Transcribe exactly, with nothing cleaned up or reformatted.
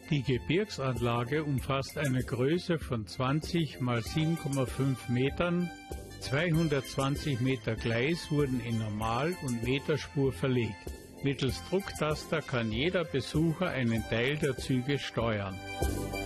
Die Gebirgsanlage umfasst eine Größe von zwanzig mal sieben Komma fünf Metern. zweihundertzwanzig Meter Gleis wurden in Normal- und Meterspur verlegt. Mittels Drucktaster kann jeder Besucher einen Teil der Züge steuern.